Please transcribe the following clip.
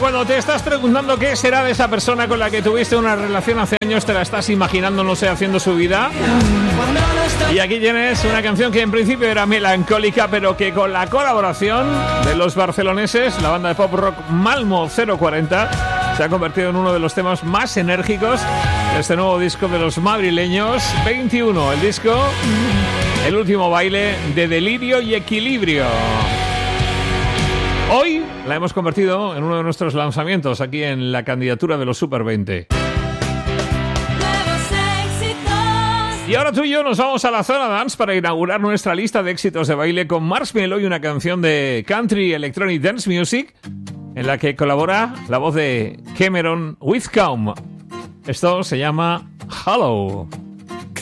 cuando te estás preguntando qué será de esa persona con la que tuviste una relación hace años, te la estás imaginando, no sé, haciendo su vida. Y aquí tienes una canción que en principio era melancólica, pero que con la colaboración de los barceloneses, la banda de pop rock Malmo 040, se ha convertido en uno de los temas más enérgicos de este nuevo disco de los madrileños. 21, el disco, el último baile de delirio y equilibrio. Hoy la hemos convertido en uno de nuestros lanzamientos aquí en la candidatura de los Super 20. Y ahora tú y yo nos vamos a la zona dance para inaugurar nuestra lista de éxitos de baile con Marshmello y una canción de Country Electronic Dance Music en la que colabora la voz de Cameron Whitcomb. Esto se llama Hollow.